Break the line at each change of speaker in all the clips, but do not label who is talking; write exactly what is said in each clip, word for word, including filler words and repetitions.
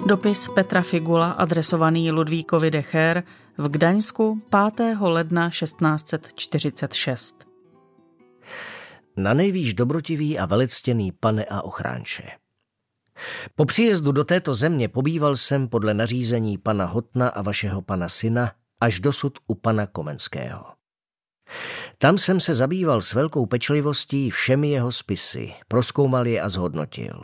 Dopis Petra Figula adresovaný Ludvíkovi de Cheer v Gdaňsku pátého ledna šestnáct set čtyřicet šest.
Na nejvýš dobrotivý a velectěný pane a ochránče. Po příjezdu do této země pobýval jsem podle nařízení pana Hotna a vašeho pana syna až dosud u pana Komenského. Tam jsem se zabýval s velkou pečlivostí všemi jeho spisy, prozkoumal je a zhodnotil.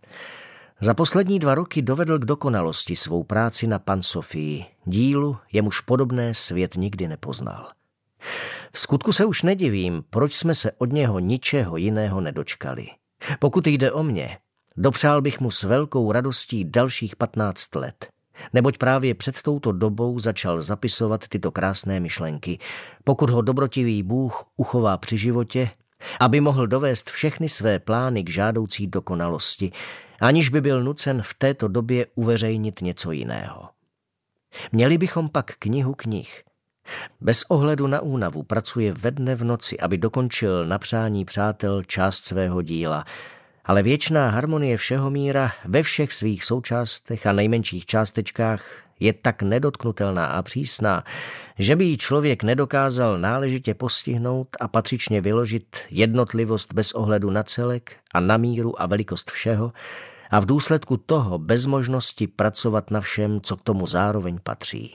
Za poslední dva roky dovedl k dokonalosti svou práci na Pansofii, dílu, jemuž podobné svět nikdy nepoznal. V skutku se už nedivím, proč jsme se od něho ničeho jiného nedočkali. Pokud jde o mě, dopřál bych mu s velkou radostí dalších patnáct let, neboť právě před touto dobou začal zapisovat tyto krásné myšlenky, pokud ho dobrotivý Bůh uchová při životě, aby mohl dovést všechny své plány k žádoucí dokonalosti, aniž by byl nucen v této době uveřejnit něco jiného. Měli bychom pak knihu knih. Bez ohledu na únavu pracuje ve dne v noci, aby dokončil na přání přátel část svého díla, ale věčná harmonie všeho míra ve všech svých součástech a nejmenších částečkách je tak nedotknutelná a přísná, že by ji člověk nedokázal náležitě postihnout a patřičně vyložit jednotlivost bez ohledu na celek a na míru a velikost všeho a v důsledku toho bez možnosti pracovat na všem, co k tomu zároveň patří.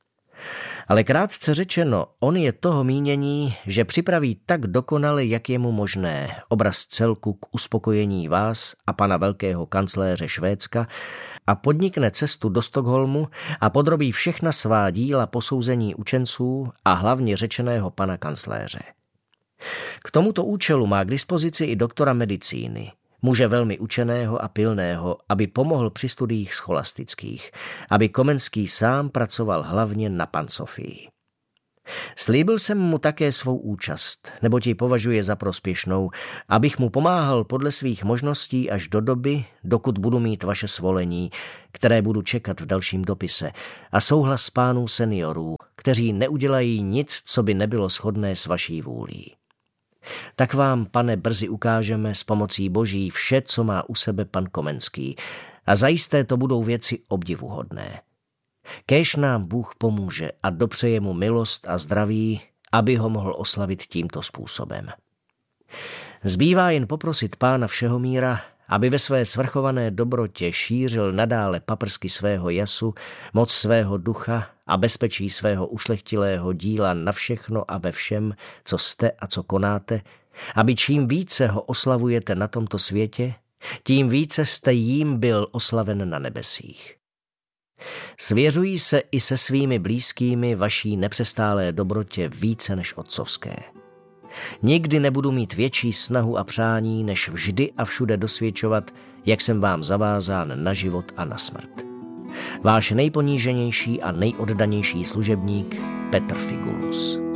Ale krátce řečeno, on je toho mínění, že připraví tak dokonale, jak je mu možné, obraz celku k uspokojení vás a pana velkého kancléře Švédska a podnikne cestu do Stockholmu a podrobí všechna svá díla posouzení učenců a hlavně řečeného pana kancléře. K tomuto účelu má k dispozici i doktora medicíny, muže velmi učeného a pilného, aby pomohl při studiích scholastických, aby Komenský sám pracoval hlavně na Pansofii. Slíbil jsem mu také svou účast, neboť ji považuje za prospěšnou, abych mu pomáhal podle svých možností až do doby, dokud budu mít vaše svolení, které budu čekat v dalším dopise, a souhlas pánů seniorů, kteří neudělají nic, co by nebylo shodné s vaší vůlí. Tak vám, pane, brzy ukážeme s pomocí Boží vše, co má u sebe pan Komenský, a zajisté to budou věci obdivuhodné. Kéž nám Bůh pomůže a dopřeje mu milost a zdraví, aby ho mohl oslavit tímto způsobem. Zbývá jen poprosit pána všeho míra, aby ve své svrchované dobrotě šířil nadále paprsky svého jasu, moc svého ducha a bezpečí svého ušlechtilého díla na všechno a ve všem, co jste a co konáte, aby čím více ho oslavujete na tomto světě, tím více jste jím byl oslaven na nebesích. Svěřují se i se svými blízkými vaší nepřestálé dobrotě více než otcovské. Nikdy nebudu mít větší snahu a přání, než vždy a všude dosvědčovat, jak jsem vám zavázán na život a na smrt. Váš nejponíženější a nejoddanější služebník Petr Figulus.